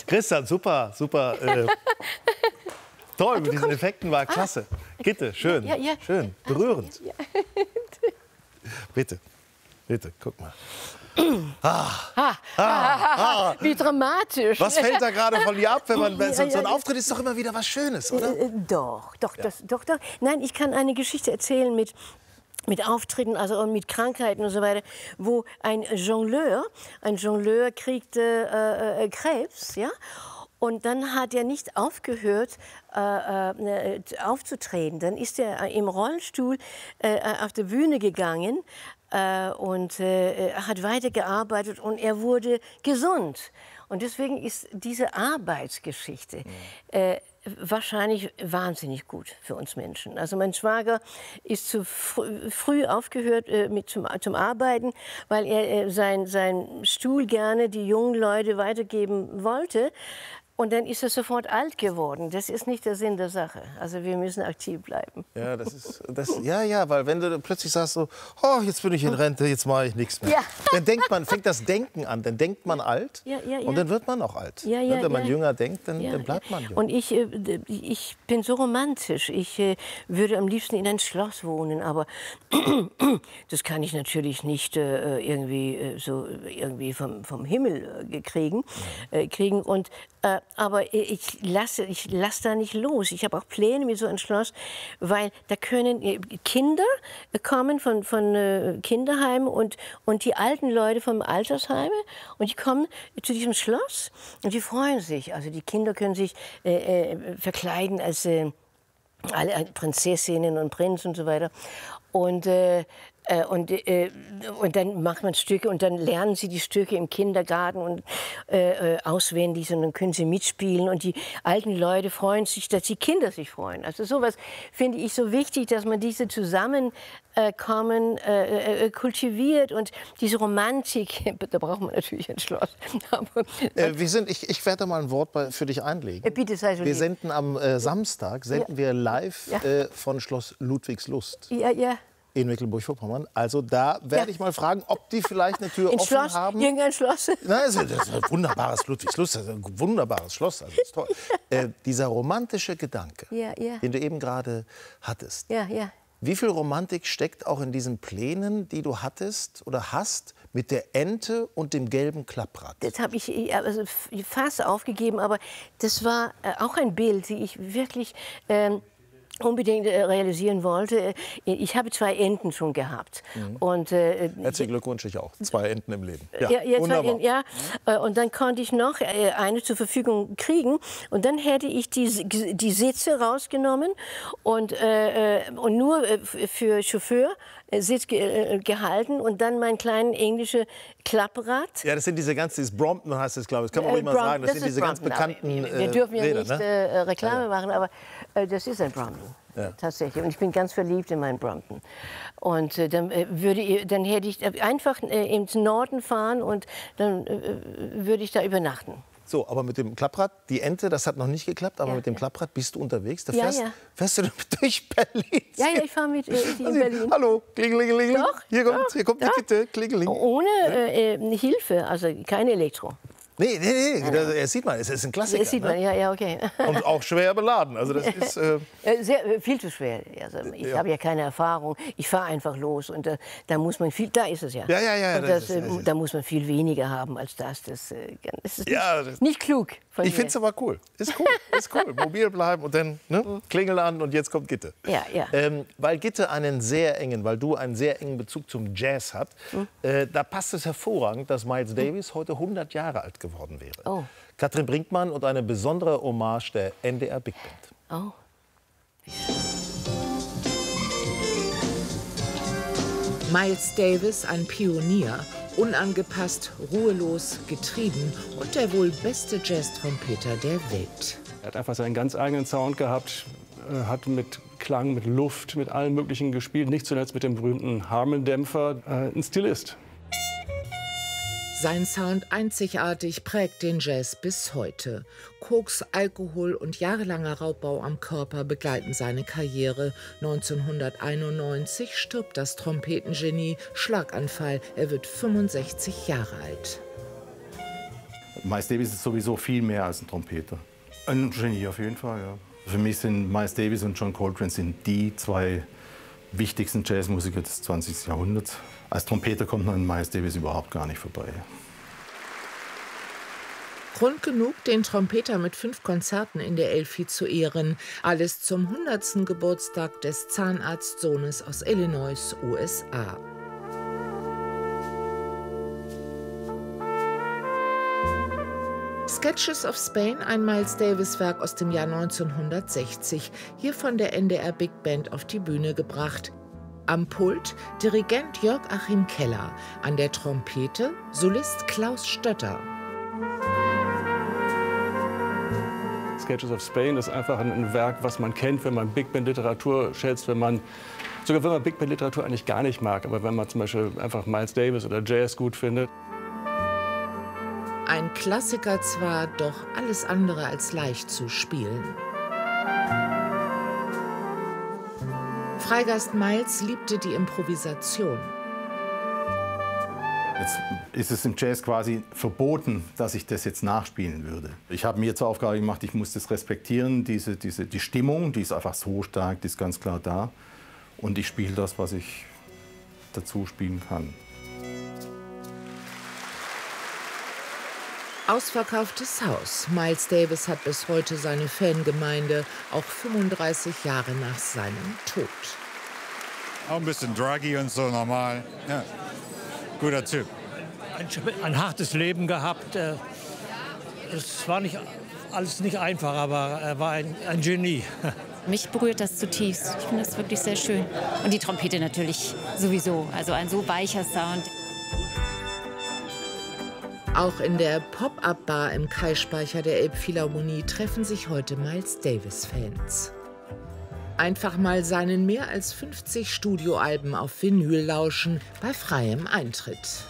Christian, super, super. Toll, mit diesen Effekten war klasse. Gitte, schön, schön, berührend. Bitte, bitte, guck mal. Wie dramatisch. Was fällt da gerade von dir ab, wenn man so ein Auftritt ist doch immer wieder was Schönes, oder? Doch. Nein, ich kann eine Geschichte erzählen mit Auftritten, also mit Krankheiten und so weiter, wo ein Jongleur kriegte Krebs, ja. Und dann hat er nicht aufgehört aufzutreten. Dann ist er im Rollstuhl auf die Bühne gegangen und hat weitergearbeitet und er wurde gesund. Und deswegen ist diese Arbeitsgeschichte wahrscheinlich wahnsinnig gut für uns Menschen. Also mein Schwager ist zu früh aufgehört zum Arbeiten, weil er seinen Stuhl gerne die jungen Leute weitergeben wollte. Und dann ist er sofort alt geworden. Das ist nicht der Sinn der Sache. Also wir müssen aktiv bleiben. Ja, weil wenn du plötzlich sagst so, oh, jetzt bin ich in Rente, jetzt mache ich nichts mehr. Ja. Dann fängt das Denken an, dann denkt man alt und dann wird man auch alt. Wenn man jünger denkt, dann bleibt man jung. Und ich bin so romantisch. Ich würde am liebsten in ein Schloss wohnen, aber das kann ich natürlich nicht irgendwie vom Himmel kriegen. Und aber ich lasse da nicht los. Ich habe auch Pläne mit so einem Schloss, weil da können Kinder kommen von Kinderheimen und die alten Leute vom Altersheime und die kommen zu diesem Schloss und die freuen sich. Also die Kinder können sich verkleiden als alle Prinzessinnen und Prinzen und so weiter. Und dann macht man Stücke und dann lernen sie die Stücke im Kindergarten und auswendig und dann können sie mitspielen und die alten Leute freuen sich, dass die Kinder sich freuen. Also sowas finde ich so wichtig, dass man diese Zusammenkommen kultiviert und diese Romantik, da braucht man natürlich ein Schloss. Ich werde mal ein Wort für dich einlegen. Bitte sei so lieb. Wir senden am Samstag wir live von Schloss Ludwigslust. In Mecklenburg-Vorpommern. Also da werde ich mal fragen, ob die vielleicht eine Tür offen haben. Irgendein Schloss? Nein, das ist ein wunderbares Ludwigslust, das ist ein wunderbares Schloss, also das ist toll. Dieser romantische Gedanke, den du eben gerade hattest. Wie viel Romantik steckt auch in diesen Plänen, die du hattest oder hast, mit der Ente und dem gelben Klapprad? Das habe ich fast aufgegeben, aber das war auch ein Bild, die ich wirklich unbedingt realisieren wollte. Ich habe 2 Enten schon gehabt. Und, herzlichen Glückwunsch, ich auch. 2 Enten im Leben. Wunderbar. Und dann konnte ich noch eine zur Verfügung kriegen. Und dann hätte ich die Sitze rausgenommen und nur für Chauffeur Sitz gehalten und dann mein kleines englisches Klapprad. Ja, das sind dieses Brompton heißt es, glaube ich. Das kann man ruhig mal sagen. Das sind diese ganz bekannten Wir dürfen ja Räder, nicht Reklame machen, aber das ist ein Brompton. Ja. Tatsächlich. Und ich bin ganz verliebt in meinen Brompton. Und dann hätte ich einfach ins Norden fahren und dann würde ich da übernachten. So, aber mit dem Klapprad, die Ente, das hat noch nicht geklappt, aber mit dem Klapprad bist du unterwegs. Da fährst du durch Berlin. Ja, ich fahre mit in Berlin. Hallo, klingelingeling. Doch, hier kommt die Gitte, klingeling. Ohne Hilfe, also kein Elektro. Nee, das sieht man, es ist ein Klassiker. Das sieht man, okay. Und auch schwer beladen, also das ist... viel zu schwer. Also ich habe ja keine Erfahrung, ich fahre einfach los und da muss man viel, da ist es ja. Und da muss man viel weniger haben als das. Das ist nicht klug von mir. Ich finde es aber cool, ist cool, mobil bleiben und dann Klingel an und jetzt kommt Gitte. Weil Gitte weil du einen sehr engen Bezug zum Jazz hat, da passt es hervorragend, dass Miles Davis heute 100 Jahre alt geworden wäre. Oh. Katrin Brinkmann und eine besondere Hommage der NDR Big Band. Oh. Miles Davis, ein Pionier, unangepasst, ruhelos, getrieben und der wohl beste Jazz-Trompeter der Welt. Er hat einfach seinen ganz eigenen Sound gehabt, hat mit Klang, mit Luft, mit allem Möglichen gespielt, nicht zuletzt mit dem berühmten Harmon-Dämpfer, ein Stilist. Sein Sound einzigartig prägt den Jazz bis heute. Koks, Alkohol und jahrelanger Raubbau am Körper begleiten seine Karriere. 1991 stirbt das Trompetengenie, Schlaganfall. Er wird 65 Jahre alt. Miles Davis ist sowieso viel mehr als ein Trompeter. Ein Genie auf jeden Fall, ja. Für mich sind Miles Davis und John Coltrane sind die zwei wichtigsten Jazzmusiker des 20. Jahrhunderts. Als Trompeter kommt man an Miles Davis überhaupt gar nicht vorbei. Grund genug, den Trompeter mit 5 Konzerten in der Elfi zu ehren. Alles zum 100. Geburtstag des Zahnarztsohnes aus Illinois, USA. Sketches of Spain, ein Miles Davis-Werk aus dem Jahr 1960, hier von der NDR Big Band auf die Bühne gebracht. Am Pult Dirigent Jörg Achim Keller, an der Trompete Solist Klaus Stötter. Sketches of Spain ist einfach ein Werk, was man kennt, wenn man Big Band Literatur schätzt, sogar wenn man Big Band Literatur eigentlich gar nicht mag, aber wenn man zum Beispiel einfach Miles Davis oder Jazz gut findet. Ein Klassiker zwar, doch alles andere als leicht zu spielen. Freigeist Miles liebte die Improvisation. Jetzt ist es im Jazz quasi verboten, dass ich das jetzt nachspielen würde. Ich habe mir zur Aufgabe gemacht, ich muss das respektieren, die Stimmung, die ist einfach so stark, die ist ganz klar da. Und ich spiele das, was ich dazu spielen kann. Ausverkauftes Haus. Miles Davis hat bis heute seine Fangemeinde, auch 35 Jahre nach seinem Tod. Auch ein bisschen druggy und so, normal. Ja. Guter Typ. Ein hartes Leben gehabt. Es war alles nicht einfach, aber er war ein Genie. Mich berührt das zutiefst. Ich finde das wirklich sehr schön. Und die Trompete natürlich sowieso. Also ein so weicher Sound. Auch in der Pop-Up-Bar im Kai-Speicher der Elbphilharmonie treffen sich heute Miles Davis-Fans. Einfach mal seinen mehr als 50 Studioalben auf Vinyl lauschen, bei freiem Eintritt.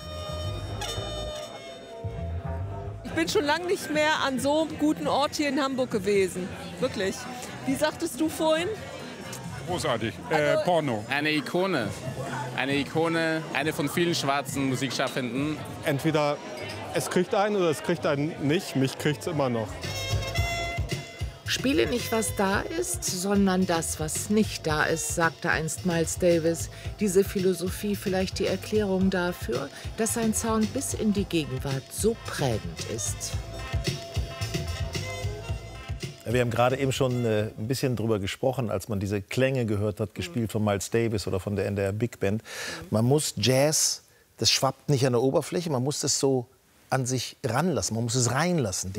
Ich bin schon lange nicht mehr an so einem guten Ort hier in Hamburg gewesen. Wirklich. Wie sagtest du vorhin? Großartig. Porno. Eine Ikone. Eine von vielen schwarzen Musikschaffenden. Entweder es kriegt einen oder es kriegt einen nicht. Mich kriegt es immer noch. Spiele nicht, was da ist, sondern das, was nicht da ist, sagte einst Miles Davis. Diese Philosophie vielleicht die Erklärung dafür, dass sein Sound bis in die Gegenwart so prägend ist. Wir haben gerade eben schon ein bisschen drüber gesprochen, als man diese Klänge gehört hat, gespielt von Miles Davis oder von der NDR Big Band. Man muss Jazz, das schwappt nicht an der Oberfläche, man muss das so an sich ranlassen, man muss es reinlassen.